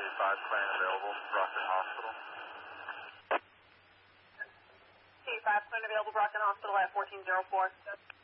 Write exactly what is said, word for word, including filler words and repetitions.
five plane available, Brockton Hospital. T five plane available, Brockton Hospital at fourteen oh four.